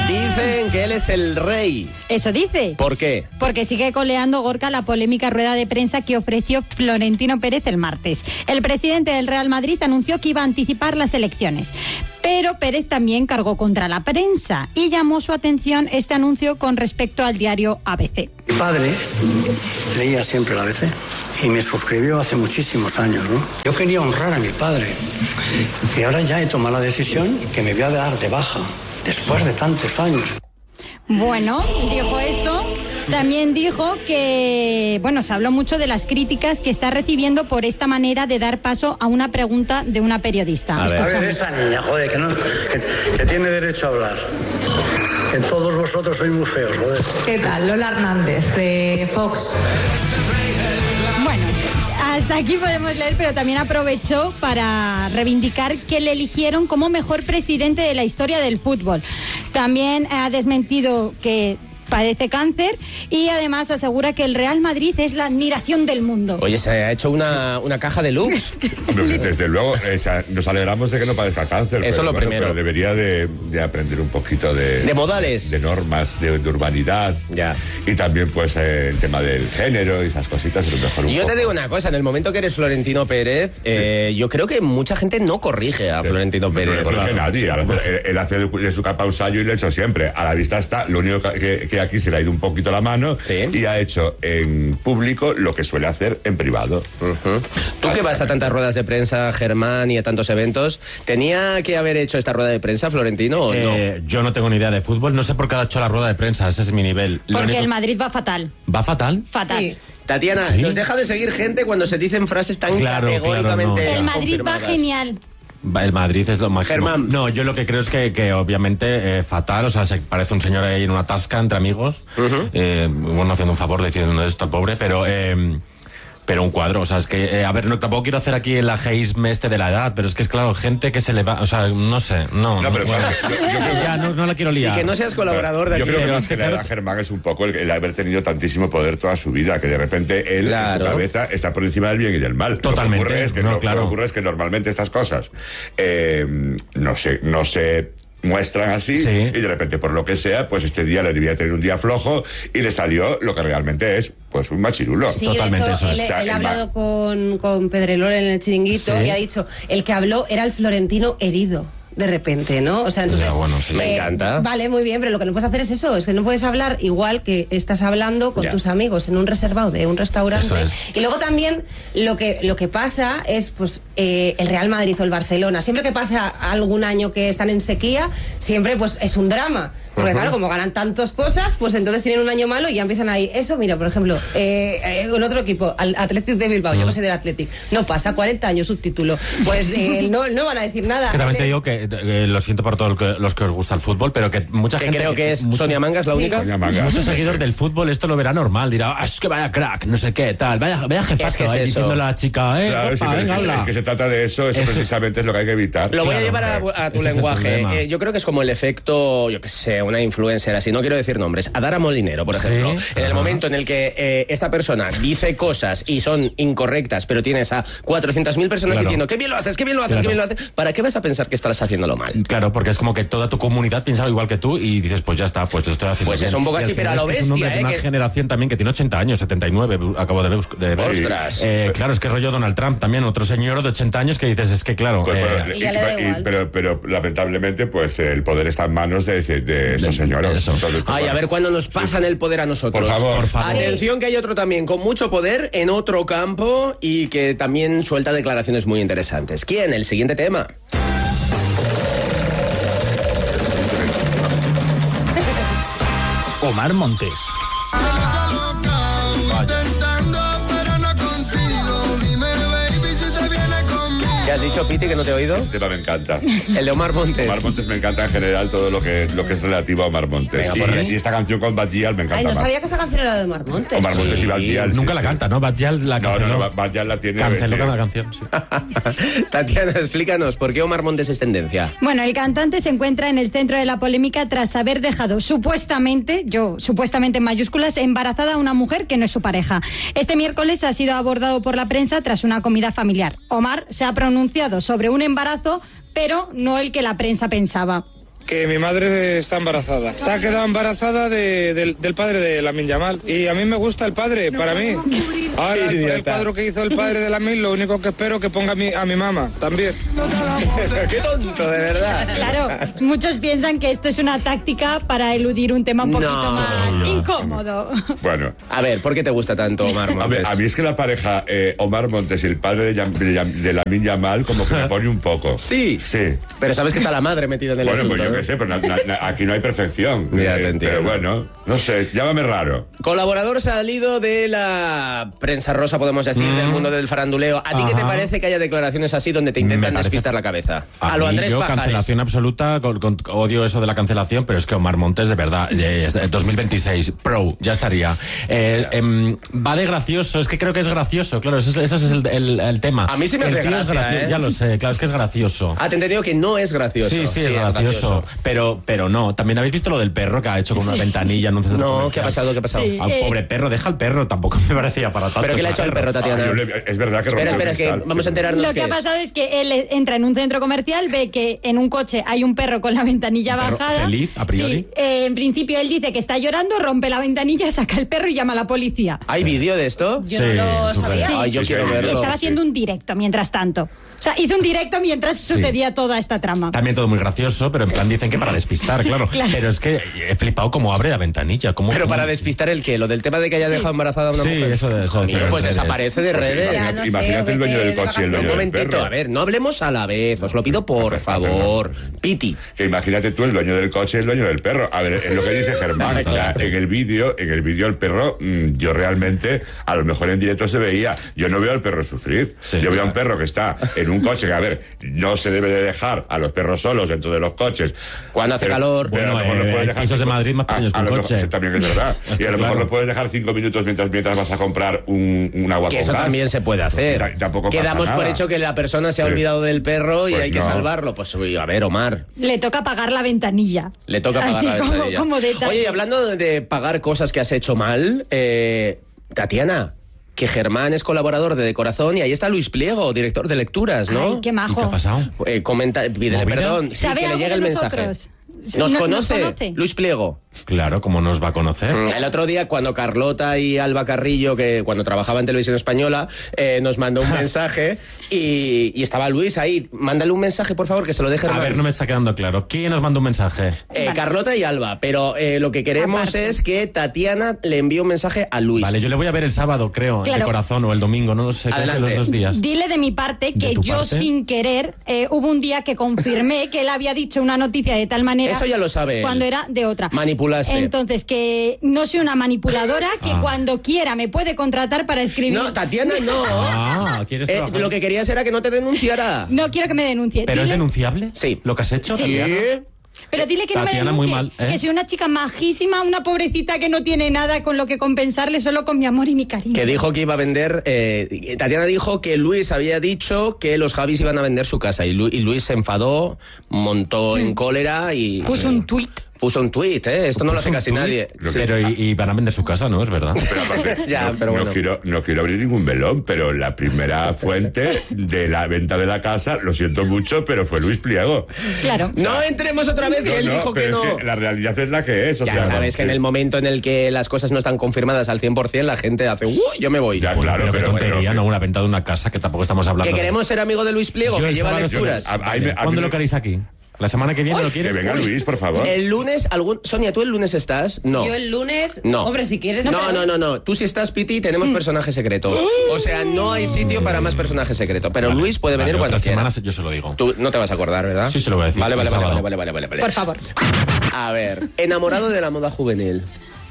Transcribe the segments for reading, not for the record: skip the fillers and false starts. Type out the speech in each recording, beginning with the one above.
Dicen que él es el rey. Eso dice. ¿Por qué? Porque sigue coleando Gorka la polémica rueda de prensa que ofreció Florentino Pérez el martes. El presidente del Real Madrid anunció que iba a anticipar las elecciones. Pero Pérez también cargó contra la prensa y llamó su atención este anuncio con respecto al diario ABC. Mi padre leía siempre el ABC y me suscribió hace muchísimos años, ¿no? Yo quería honrar a mi padre y ahora ya he tomado la decisión que me voy a dar de baja después de tantos años. Bueno, dijo esto. También dijo que, bueno, se habló mucho de las críticas que está recibiendo por esta manera de dar paso a una pregunta de una periodista. A ver, esa niña, joder, que tiene derecho a hablar. Que todos vosotros sois muy feos, joder. ¿Qué tal? Lola Hernández, de Fox. Bueno, hasta aquí podemos leer, pero también aprovechó para reivindicar que le eligieron como mejor presidente de la historia del fútbol. También ha desmentido que padece cáncer y además asegura que el Real Madrid es la admiración del mundo. Oye, se ha hecho una caja de luz. Desde luego, nos alegramos de que no padezca cáncer. Eso es lo primero. Pero debería de aprender un poquito de modales. De normas, de urbanidad. Ya. Y también, pues, el tema del género y esas cositas. Es lo mejor un y yo poco. te digo una cosa, en el momento que eres Florentino Pérez, sí. Yo creo que mucha gente no corrige a Florentino Pérez. No corrige nadie. Él hace de su capa un sallo y lo ha hecho siempre. A la vista está. Lo único que aquí se le ha ido un poquito la mano, sí. Y ha hecho en público lo que suele hacer en privado. Tú que vas a tantas ruedas de prensa, Germán, y a tantos eventos, ¿tenía que haber hecho esta rueda de prensa, Florentino, o no? Yo no tengo ni idea de fútbol, no sé por qué ha hecho la rueda de prensa, ese es mi nivel. Porque el Madrid va fatal. ¿Va fatal? Fatal. Sí. Tatiana, ¿sí? Nos deja de seguir gente cuando se dicen frases tan categóricamente no. El Madrid va genial. El Madrid es lo máximo. Germán. No, yo lo que creo es que obviamente fatal, o sea, se parece un señor ahí en una tasca entre amigos, bueno, haciendo un favor diciendo esto al pobre, pero un cuadro, o sea, es que, a ver, no, tampoco quiero hacer aquí el ageísme de la edad, pero es que es claro, gente que se le va, o sea, no sé, no pero bueno, yo creo que ya no la quiero liar. Y que no seas colaborador de aquí. Yo creo que más que le da a Germán es un poco el haber tenido tantísimo poder toda su vida, que de repente él, en su cabeza, está por encima del bien y del mal. Totalmente. Lo que ocurre es que normalmente estas cosas no se muestran así, sí. Y de repente, por lo que sea, pues este día le debía tener un día flojo y le salió lo que realmente es, pues, un machirulo. Sí, totalmente de hecho, eso es. él ha hablado con Pedrerol en el Chiringuito, ¿sí? Y ha dicho, el que habló era el Florentino herido. De repente, ¿no? O sea, entonces... Ya, bueno, sí. Me encanta. Vale, muy bien, pero lo que no puedes hacer es eso, es que no puedes hablar igual que estás hablando con tus amigos en un reservado de un restaurante. Y luego también lo que pasa es, pues, el Real Madrid o el Barcelona. Siempre que pasa algún año que están en sequía, siempre, pues, es un drama. Porque claro, como ganan tantas cosas, pues entonces tienen un año malo y ya empiezan ahí. Eso, mira, por ejemplo, con otro equipo, al Athletic de Bilbao, yo que sé del Athletic, no pasa, 40 años subtítulo. Pues no van a decir nada. Que también te digo que lo siento por todos los que os gusta el fútbol, pero que mucha gente... creo que es Sonia Mangas la única. Sonia Mangas. Muchos seguidores del fútbol esto lo verá normal, dirá, es que vaya crack, no sé qué, tal, vaya jefazo, es diciéndole a la chica, claro, opa, venga, habla. Es que se trata de eso precisamente es lo que hay que evitar. Lo voy a llevar a tu lenguaje. Yo creo que es como el efecto, yo que sé, una influencer así, no quiero decir nombres, Adara Molinero, por ejemplo. ¿Sí? En el momento en el que esta persona dice cosas y son incorrectas, pero tienes a 400.000 personas diciendo, qué bien lo haces, qué bien lo haces, qué bien lo haces, ¿para qué vas a pensar que estás haciéndolo mal? Claro, porque es como que toda tu comunidad piensa igual que tú y dices, pues ya está, pues lo estoy haciendo pues bien. es un poco así, pero a lo bestia, es un hombre de una generación también que tiene 80 años, 79, acabo de ver. Ostras. Claro, es que rollo Donald Trump también, otro señor de 80 años que dices, es que claro... Pues, y ya le da igual. Pero lamentablemente, pues el poder está en manos de estos señores. Entonces, ay, a ver cuándo nos pasan el poder a nosotros. Por favor. Atención, que hay otro también con mucho poder en otro campo y que también suelta declaraciones muy interesantes. ¿Quién? El siguiente tema. Omar Montes. ¿Qué has dicho, Piti, que no te he oído? El tema me encanta. El de Omar Montes. Omar Montes me encanta en general todo lo que es relativo a Omar Montes. Venga, y esta canción con Bad Gyal me encanta. Ay, no más. sabía que esta canción era de Omar Montes. Omar Montes y Bad Gyal. Nunca la canta, ¿no? Bad Gyal la canceló. No, Bad Gyal la tiene. Canceló la canción, sí. Tatiana, explícanos, ¿por qué Omar Montes es tendencia? Bueno, el cantante se encuentra en el centro de la polémica tras haber dejado supuestamente en mayúsculas, embarazada a una mujer que no es su pareja. Este miércoles ha sido abordado por la prensa tras una comida familiar. Omar se ha pronunciado sobre un embarazo, pero no el que la prensa pensaba. que mi madre está embarazada. Se ha quedado embarazada del padre de Lamine Yamal. Y a mí me gusta el padre, para mí. Ahora, el cuadro que hizo el padre de Lamine, lo único que espero que ponga a mi mamá también. Qué tonto, de verdad. Claro, muchos piensan que esto es una táctica para eludir un tema un poquito más incómodo. Bueno. A ver, ¿por qué te gusta tanto Omar Montes? A mí es que la pareja Omar Montes y el padre de Lamine Yamal como que me pone un poco. Sí. Pero sabes que está la madre metida en el asunto. Bueno, pues yo qué sé, pero aquí no hay perfección. Ya te entiendo. Pero bueno, no sé, llámame raro. Colaborador salido de la prensa rosa, podemos decir, del mundo del faranduleo. ¿A ti qué te parece que haya declaraciones así donde te intentan despistar la cabeza? A lo mí, Andrés Pajares. Cancelación absoluta, odio eso de la cancelación, pero es que Omar Montes, de verdad, 2026, pro, ya estaría. Va de gracioso, es que creo que es gracioso, claro, ese es el tema. A mí sí me hace gracia, Ya lo sé, claro, es que es gracioso. Te he entendido que no es gracioso. Sí, es gracioso. Pero no. También habéis visto lo del perro que ha hecho con una ventanilla en un centro comercial. ¿Qué ha pasado? Sí, pobre perro, deja al perro, tampoco me parecía para tanto. ¿Pero qué le ha hecho al perro, Tatiana? Es verdad que Espera, que vamos a enterarnos. Lo que ha pasado es que él entra en un centro comercial, ve que en un coche hay un perro con la ventanilla bajada. Feliz, a priori. Sí, en principio él dice que está llorando, rompe la ventanilla, saca el perro y llama a la policía. ¿Hay vídeo de esto? Yo no lo sabía. Ay, yo quiero verlo. Y estaba haciendo un directo mientras tanto. O sea, hizo un directo mientras sucedía toda esta trama. También todo muy gracioso, pero en plan dicen que para despistar, claro. Pero es que he flipado cómo abre la ventanilla. Pero para despistar el qué, lo del tema de que haya dejado embarazada a una mujer. Eso pues desaparece de redes. Imagínate el dueño del coche y el dueño del perro. Un momentito, a ver, no hablemos a la vez, os lo pido por favor. Piti. Que imagínate tú el dueño del coche y el dueño del perro. A ver, es lo que dice Germán. O sea, en el vídeo el perro, yo realmente, a lo mejor en directo se veía. Yo no veo al perro sufrir. Yo veo a un perro que está en un coche que, a ver, no se debe de dejar a los perros solos dentro de los coches. Cuando hace calor. Bueno, a lo mejor lo puedes dejar pisos de Madrid más pequeños que un coche. También es verdad. Y a lo mejor lo puedes dejar 5 minutos mientras vas a comprar un agua con gas. Eso también se puede hacer. Tampoco Quedamos por hecho que la persona se ha olvidado del perro y hay que salvarlo. Pues a ver, Omar. Le toca pagar la ventanilla. Le toca pagar la ventanilla. Como detalle. Oye, hablando de pagar cosas que has hecho mal, Tatiana, que Germán es colaborador de Corazón y ahí está Luis Pliego, director de lecturas, ¿no? Ay, qué majo. ¿Y qué ha pasado? Pídele perdón, ¿Sabe que le algo llegue de el mensaje. nosotros? ¿Nos conoce Luis Pliego? Claro, ¿cómo nos va a conocer? El otro día, cuando Carlota y Alba Carrillo, que cuando trabajaba en Televisión Española, nos mandó un mensaje y estaba Luis ahí. Mándale un mensaje, por favor, que se lo deje. A ver, no me está quedando claro. ¿Quién nos mandó un mensaje? Carlota y Alba, pero lo que queremos es que Tatiana le envíe un mensaje a Luis. Vale, yo le voy a ver el sábado, creo, de Corazón, o el domingo, no lo sé, creo que los 2 días. Dile de mi parte que yo sin querer, hubo un día que confirmé que él había dicho una noticia de tal manera. Eso ya lo sabe. Cuando era de otra. Manipulaste. Entonces, que no soy una manipuladora, que cuando quiera me puede contratar para escribir. No, Tatiana, no. ¿Quieres trabajar? Lo que querías era que no te denunciara. No quiero que me denuncie. ¿Pero es denunciable? Sí. ¿Lo que has hecho? Sí. Pero dile que Tatiana, no me denuncie, muy mal, que soy una chica majísima, una pobrecita que no tiene nada con lo que compensarle, solo con mi amor y mi cariño. Que dijo que iba a vender... Tatiana dijo que Luis había dicho que los Javis iban a vender su casa y Luis se enfadó, montó en cólera y... Puso un tuit. Puso un tuit, esto no lo hace casi nadie. Pero y van a vender su casa, ¿no? Es verdad. Pero aparte, pero bueno. No quiero abrir ningún melón, pero la primera fuente de la venta de la casa, lo siento mucho, pero fue Luis Pliego. Claro. O sea, no entremos otra vez, que él dijo que no. Es que la realidad es la que es. Ya sabes que en el momento en el que las cosas no están confirmadas al 100%, la gente hace, yo me voy. Ya, Bueno, claro, pero qué tontería, no una venta de una casa, que tampoco estamos hablando. Que queremos ser amigo de Luis Pliego, que lleva lecturas. ¿Cuándo lo queréis aquí? ¿La semana que viene lo quieres? Que venga Luis, por favor. El lunes, Sonia, ¿tú el lunes estás? No. Yo el lunes... No. Hombre, si quieres... No. Tú si estás, Piti, tenemos personaje secreto. O sea, no hay sitio para más personaje secreto. Pero vale, Luis puede venir cuando quiera. Otra semana yo se lo digo. Tú no te vas a acordar, ¿verdad? Sí, se lo voy a decir. Vale. Por favor. A ver, enamorado de la moda juvenil.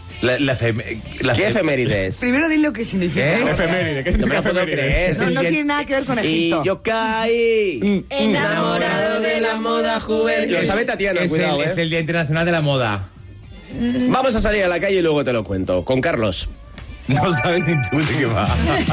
¿Qué efemérides? Primero di lo que significa. Efeméride, ¿qué significa efeméride? No tiene nada que ver con Egipto. Y yo caí enamorado de la moda juvenil. Lo sabe Tatiana, cuidado, Es el Día Internacional de la Moda. Vamos a salir a la calle y luego te lo cuento. Con Carlos. No sabes ni tú de qué va.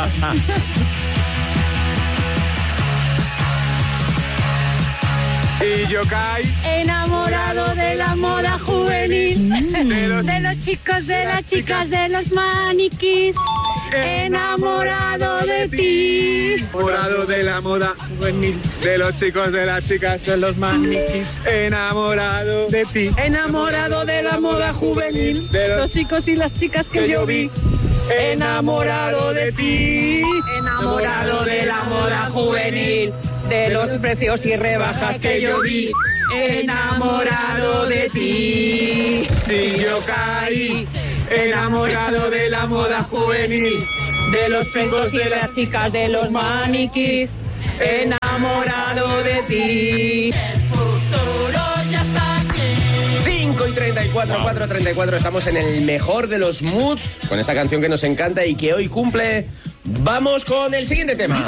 Y yo caí enamorado de la moda juvenil, de los chicos, de las chicas, de los maniquís. enamorado de ti. Enamorado de la moda juvenil, de los chicos, de las chicas, de los maniquís. Enamorado de ti. Enamorado de la moda juvenil, de los chicos y las chicas que yo vi. Enamorado de ti. Enamorado de la moda juvenil, de los precios y rebajas que yo vi. Enamorado de ti. Si yo caí, enamorado de la moda juvenil, de los chicos y las chicas, de los maniquís. Enamorado de ti. El futuro ya está aquí. 5:34, 4:34. Estamos en el mejor de los moods con esta canción que nos encanta y que hoy cumple. Vamos con el siguiente tema.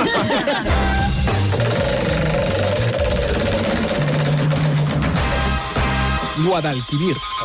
Guadalquivir,